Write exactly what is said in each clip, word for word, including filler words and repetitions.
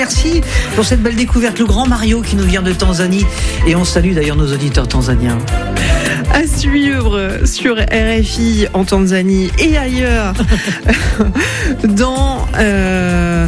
Merci pour cette belle découverte, le grand Mario qui nous vient de Tanzanie. Et on salue d'ailleurs nos auditeurs tanzaniens. À suivre sur R F I en Tanzanie et ailleurs dans... Euh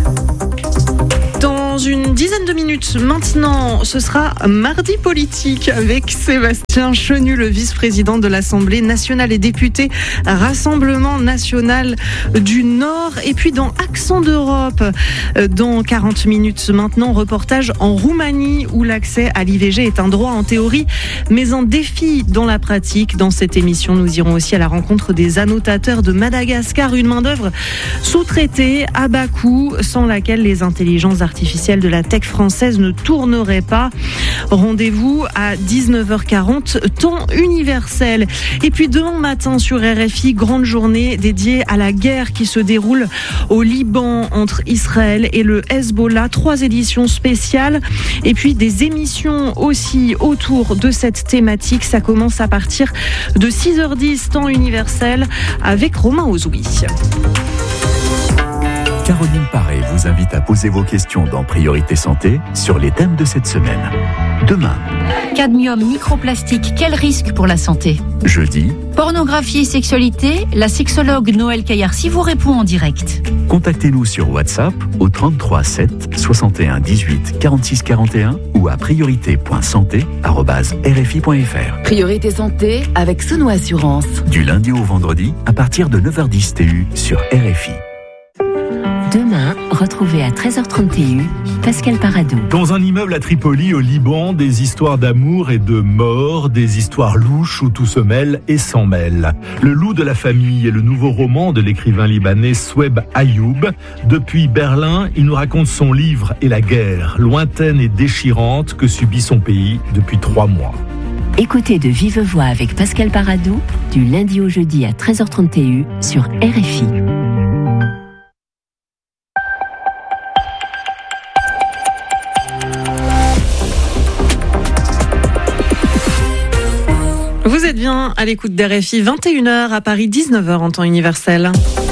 Dans une dizaine de minutes maintenant, ce sera Mardi Politique avec Sébastien Chenu, le vice-président de l'Assemblée nationale et député Rassemblement national du Nord. Et puis dans Accent d'Europe, dans quarante minutes maintenant, reportage en Roumanie où l'accès à l'I V G est un droit en théorie, mais un défi dans la pratique. Dans cette émission, nous irons aussi à la rencontre des annotateurs de Madagascar, une main-d'œuvre sous-traitée à bas coût, sans laquelle les intelligences artificielles de la tech française ne tournerait pas. Rendez-vous à dix-neuf heures quarante, temps universel. Et puis demain matin sur R F I, grande journée dédiée à la guerre qui se déroule au Liban entre Israël et le Hezbollah. Trois éditions spéciales et puis des émissions aussi autour de cette thématique. Ça commence à partir de six heures dix, temps universel, avec Romain Ozoui. Caroline Paré vous invite à poser vos questions dans Priorité Santé sur les thèmes de cette semaine. Demain. Cadmium, microplastique, quel risque pour la santé ? Jeudi. Pornographie et sexualité, la sexologue Noël Caillarcy vous répond en direct. Contactez-nous sur WhatsApp au trente-trois sept soixante et un dix-huit quarante-six quarante et un ou à priorité point santé arobase r f i point f r. Priorité Santé avec Sono Assurance. Du lundi au vendredi à partir de neuf heures dix T U sur R F I. Demain, retrouvez à treize heures trente T U Pascal Paradou. Dans un immeuble à Tripoli, au Liban, des histoires d'amour et de mort, des histoires louches où tout se mêle et s'en mêle. Le loup de la famille est le nouveau roman de l'écrivain libanais Soueb Ayoub. Depuis Berlin, il nous raconte son livre et la guerre, lointaine et déchirante, que subit son pays depuis trois mois. Écoutez de vive voix avec Pascal Paradou, du lundi au jeudi à treize heures trente T U sur R F I. Vous êtes bien à l'écoute d'R F I, vingt et une heures à Paris, dix-neuf heures en temps universel.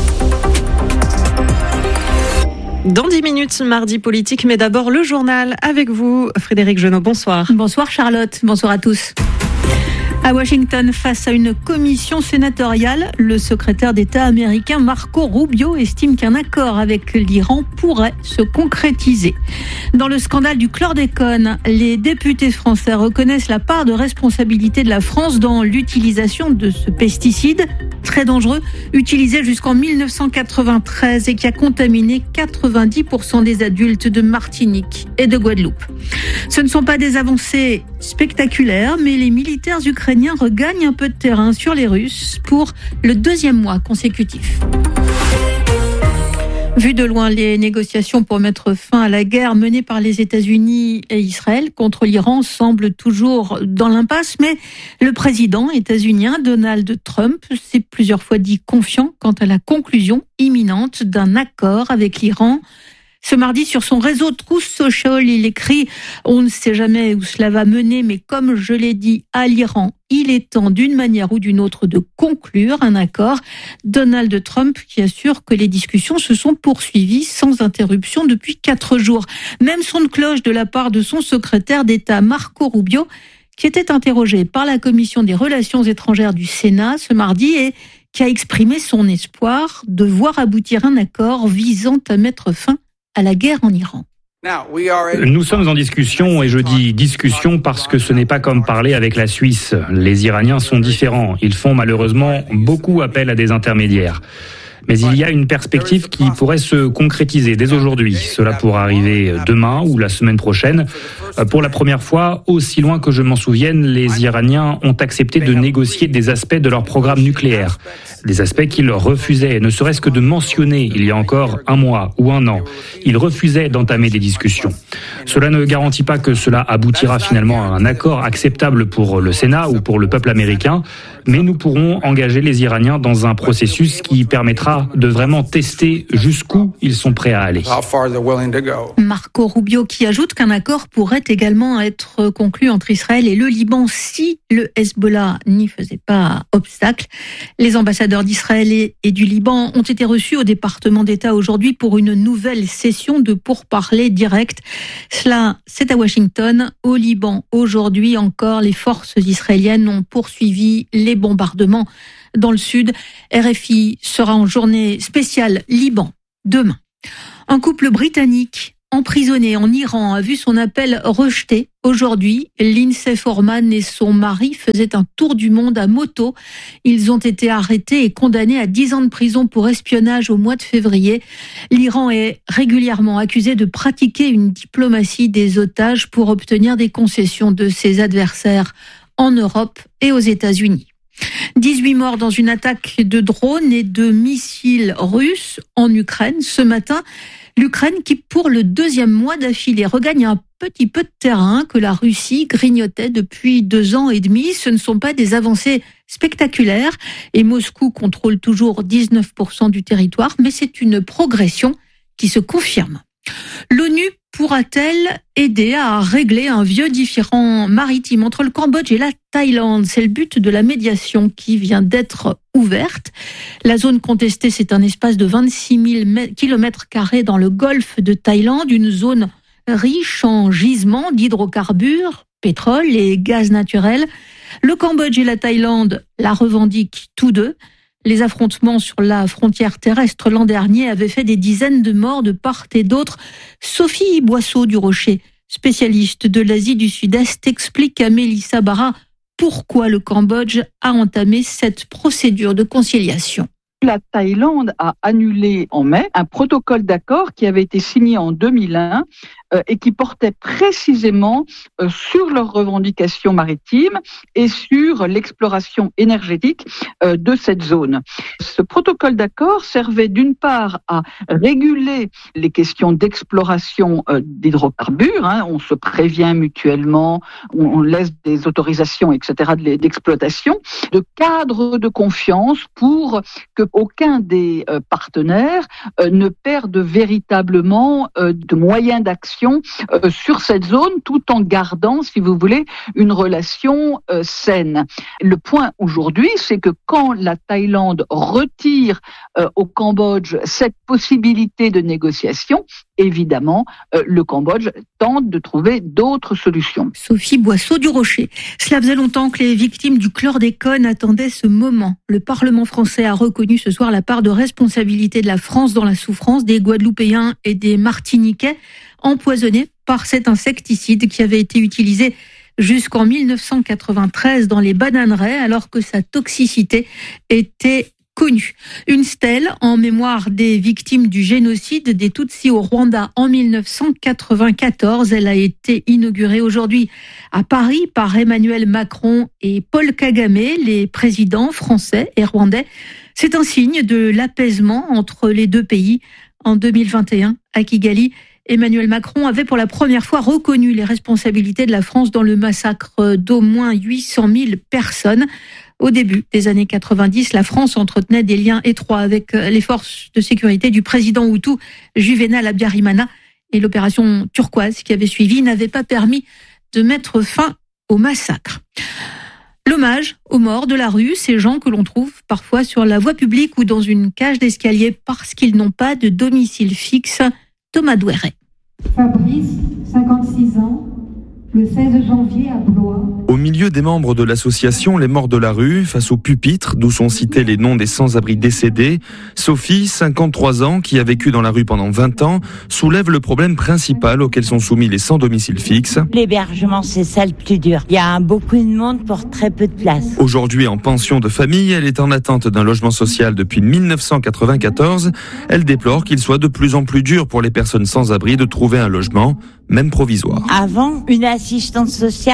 Dans dix minutes, Mardi Politique, mais d'abord le journal avec vous, Frédéric Genot. Bonsoir. Bonsoir Charlotte, bonsoir à tous. À Washington, face à une commission sénatoriale, le secrétaire d'État américain Marco Rubio estime qu'un accord avec l'Iran pourrait se concrétiser. Dans le scandale du chlordécone, les députés français reconnaissent la part de responsabilité de la France dans l'utilisation de ce pesticide très dangereux, utilisé jusqu'en dix-neuf cent quatre-vingt-treize et qui a contaminé quatre-vingt-dix pour cent des adultes de Martinique et de Guadeloupe. Ce ne sont pas des avancées spectaculaires, mais les militaires ukrainiens regagnent un peu de terrain sur les Russes pour le deuxième mois consécutif. Vu de loin, les négociations pour mettre fin à la guerre menée par les États-Unis et Israël contre l'Iran semblent toujours dans l'impasse, mais le président états-unien Donald Trump s'est plusieurs fois dit confiant quant à la conclusion imminente d'un accord avec l'Iran. Ce mardi, sur son réseau Truth Social, il écrit « On ne sait jamais où cela va mener, mais comme je l'ai dit à l'Iran, il est temps d'une manière ou d'une autre de conclure un accord. » Donald Trump qui assure que les discussions se sont poursuivies sans interruption depuis quatre jours. Même son de cloche de la part de son secrétaire d'État Marco Rubio, qui était interrogé par la Commission des Relations étrangères du Sénat ce mardi et qui a exprimé son espoir de voir aboutir un accord visant à mettre fin à la guerre en Iran. Nous sommes en discussion, et je dis discussion parce que ce n'est pas comme parler avec la Suisse. Les Iraniens sont différents. Ils font malheureusement beaucoup appel à des intermédiaires. Mais il y a une perspective qui pourrait se concrétiser dès aujourd'hui. Cela pourrait arriver demain ou la semaine prochaine. Pour la première fois, aussi loin que je m'en souvienne, les Iraniens ont accepté de négocier des aspects de leur programme nucléaire. Des aspects qu'ils refusaient, ne serait-ce que de mentionner il y a encore un mois ou un an. Ils refusaient d'entamer des discussions. Cela ne garantit pas que cela aboutira finalement à un accord acceptable pour le Sénat ou pour le peuple américain, mais nous pourrons engager les Iraniens dans un processus qui permettra de vraiment tester jusqu'où ils sont prêts à aller. Marco Rubio qui ajoute qu'un accord pourrait également être conclu entre Israël et le Liban si le Hezbollah n'y faisait pas obstacle. Les ambassadeurs d'Israël et du Liban ont été reçus au département d'État aujourd'hui pour une nouvelle session de pourparlers directs. Cela, c'est à Washington. Au Liban, aujourd'hui encore, les forces israéliennes ont poursuivi les bombardements dans le sud. R F I sera en journée spéciale Liban demain. Un couple britannique emprisonné en Iran a vu son appel rejeté. Aujourd'hui, Lindsay Foreman et son mari faisaient un tour du monde à moto. Ils ont été arrêtés et condamnés à dix ans de prison pour espionnage au mois de février. L'Iran est régulièrement accusé de pratiquer une diplomatie des otages pour obtenir des concessions de ses adversaires en Europe et aux États-Unis. dix-huit morts dans une attaque de drones et de missiles russes en Ukraine ce matin. L'Ukraine qui, pour le deuxième mois d'affilée, regagne un petit peu de terrain que la Russie grignotait depuis deux ans et demi. Ce ne sont pas des avancées spectaculaires et Moscou contrôle toujours dix-neuf pour cent du territoire, mais c'est une progression qui se confirme. L'ONU pourra-t-elle aider à régler un vieux différend maritime entre le Cambodge et la Thaïlande ? C'est le but de la médiation qui vient d'être ouverte. La zone contestée, c'est un espace de vingt-six mille kilomètres carrés dans le golfe de Thaïlande, une zone riche en gisements d'hydrocarbures, pétrole et gaz naturel. Le Cambodge et la Thaïlande la revendiquent tous deux. Les affrontements sur la frontière terrestre l'an dernier avaient fait des dizaines de morts de part et d'autre. Sophie Boisseau du Rocher, spécialiste de l'Asie du Sud-Est, explique à Mélissa Barra pourquoi le Cambodge a entamé cette procédure de conciliation. La Thaïlande a annulé en mai un protocole d'accord qui avait été signé en deux mille un euh, et qui portait précisément euh, sur leurs revendications maritimes et sur l'exploration énergétique euh, de cette zone. Ce protocole d'accord servait d'une part à réguler les questions d'exploration euh, d'hydrocarbures, hein, on se prévient mutuellement, on, on laisse des autorisations, et cetera d'exploitation, de cadre de confiance pour que aucun des euh, partenaires euh, ne perde véritablement euh, de moyens d'action euh, sur cette zone, tout en gardant, si vous voulez, une relation euh, saine. Le point aujourd'hui, c'est que quand la Thaïlande retire euh, au Cambodge cette possibilité de négociation, évidemment, euh, le Cambodge tente de trouver d'autres solutions. Sophie Boisseau du Rocher. Cela faisait longtemps que les victimes du chlordécone attendaient ce moment. Le Parlement français a reconnu ce soir la part de responsabilité de la France dans la souffrance des Guadeloupéens et des Martiniquais empoisonnés par cet insecticide qui avait été utilisé jusqu'en mille neuf cent quatre-vingt-treize dans les bananeraies alors que sa toxicité était connue. Une stèle en mémoire des victimes du génocide des Tutsis au Rwanda en mille neuf cent quatre-vingt-quatorze. Elle a été inaugurée aujourd'hui à Paris par Emmanuel Macron et Paul Kagame, les présidents français et rwandais. C'est un signe de l'apaisement entre les deux pays. En deux mille vingt et un, à Kigali, Emmanuel Macron avait pour la première fois reconnu les responsabilités de la France dans le massacre d'au moins huit cent mille personnes. Au début des années quatre-vingt-dix, la France entretenait des liens étroits avec les forces de sécurité du président Hutu Juvenal Habyarimana et l'opération Turquoise qui avait suivi n'avait pas permis de mettre fin au massacre. L'hommage aux morts de la rue, ces gens que l'on trouve parfois sur la voie publique ou dans une cage d'escalier parce qu'ils n'ont pas de domicile fixe. Thomas Douéret. Fabrice, cinquante-six ans, le seize janvier à Blois. Au milieu des membres de l'association Les Morts de la Rue, face au pupitre d'où sont cités les noms des sans-abri décédés, Sophie, cinquante-trois ans, qui a vécu dans la rue pendant vingt ans, soulève le problème principal auquel sont soumis les sans domicile fixe. L'hébergement, c'est ça le plus dur. Il y a beaucoup de monde pour très peu de place. Aujourd'hui en pension de famille, elle est en attente d'un logement social depuis mille neuf cent quatre-vingt-quatorze. Elle déplore qu'il soit de plus en plus dur pour les personnes sans abri de trouver un logement, même provisoire. Avant, une assistante sociale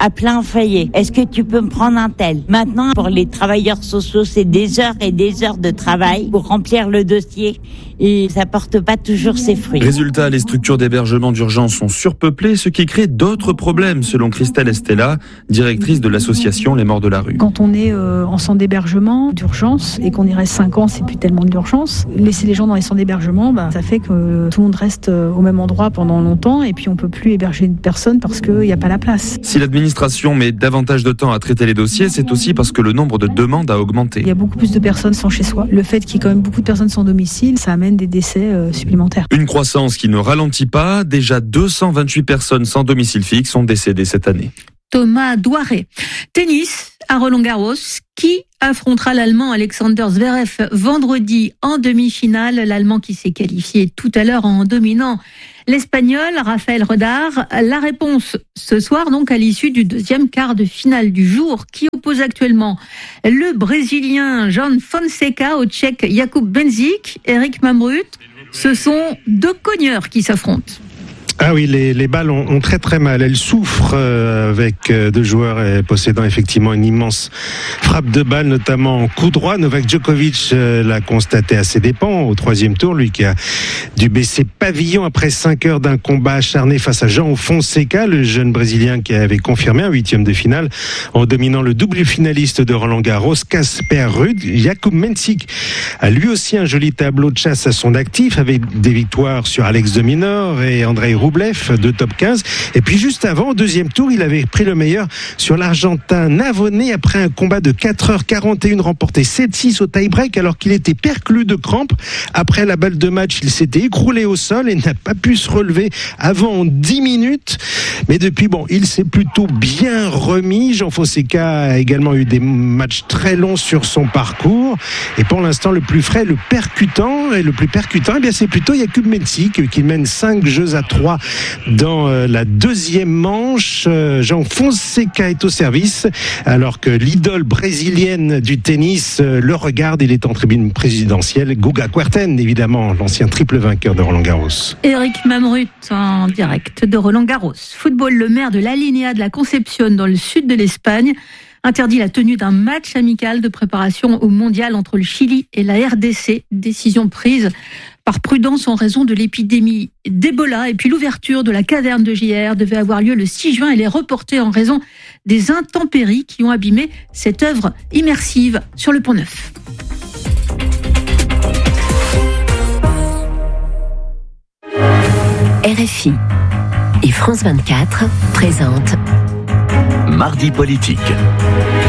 à plein foyer. Est-ce que tu peux me prendre un tel? Maintenant, pour les travailleurs sociaux, c'est des heures et des heures de travail pour remplir le dossier et ça porte pas toujours ses fruits. Résultat, les structures d'hébergement d'urgence sont surpeuplées, ce qui crée d'autres problèmes, selon Christelle Estella, directrice de l'association Les Morts de la Rue. Quand on est euh, en centre d'hébergement d'urgence et qu'on y reste cinq ans, c'est plus tellement de l'urgence. Laisser les gens dans les centres d'hébergement, bah, ça fait que tout le monde reste au même endroit pendant longtemps et puis on peut plus héberger une personne parce qu'il n'y a pas la place. Si l'administration met davantage de temps à traiter les dossiers, c'est aussi parce que le nombre de demandes a augmenté. Il y a beaucoup plus de personnes sans chez soi. Le fait qu'il y ait quand même beaucoup de personnes sans domicile, ça amène des décès euh, supplémentaires. Une croissance qui ne ralentit pas. Déjà deux cent vingt-huit personnes sans domicile fixe sont décédées cette année. Thomas Douaré. Tennis à Roland-Garros. Qui affrontera l'Allemand Alexander Zverev vendredi en demi-finale? L'Allemand qui s'est qualifié tout à l'heure en dominant l'Espagnol Rafael Rodar. La réponse ce soir donc à l'issue du deuxième quart de finale du jour qui oppose actuellement le Brésilien João Fonseca au Tchèque Jakub Benzik. Eric Mamrut, ce sont deux cogneurs qui s'affrontent. Ah oui, les, les balles ont, ont très très mal. Elles souffrent euh, avec euh, deux joueurs euh, possédant effectivement une immense frappe de balle, notamment en coup droit. Novak Djokovic euh, l'a constaté à ses dépens au troisième tour, lui qui a dû baisser pavillon après cinq heures d'un combat acharné face à João Fonseca, le jeune Brésilien qui avait confirmé un huitième de finale en dominant le double finaliste de Roland-Garros, Casper Ruud. Jakub Benzik a lui aussi un joli tableau de chasse à son actif avec des victoires sur Alex de Minaur et Andrei Rublev de top quinze. Et puis juste avant, au deuxième tour, il avait pris le meilleur sur l'Argentin Navone après un combat de quatre heures quarante et une remporté sept six au tie-break alors qu'il était perclus de crampes. Après la balle de match, il s'était écroulé au sol et n'a pas pu se relever avant dix minutes. Mais depuis, bon, il s'est plutôt bien remis. Jean Fonseca a également eu des matchs très longs sur son parcours. Et pour l'instant, le plus frais, le percutant, et le plus percutant, eh bien, c'est plutôt Jakub Benzik qui mène cinq jeux à trois dans la deuxième manche. João Fonseca est au service alors que l'idole brésilienne du tennis le regarde. Il est en tribune présidentielle. Guga Kuerten, évidemment, l'ancien triple vainqueur de Roland-Garros. Eric Mamrut en direct de Roland-Garros. Football, le maire de l'Alinéa de la Concepción dans le sud de l'Espagne interdit la tenue d'un match amical de préparation au mondial entre le Chili et la R D C. Décision prise par prudence en raison de l'épidémie d'Ebola. Et puis l'ouverture de la caverne de J R devait avoir lieu le six juin. Elle est reportée en raison des intempéries qui ont abîmé cette œuvre immersive sur le Pont Neuf. R F I et France vingt-quatre présentent Mardi politique.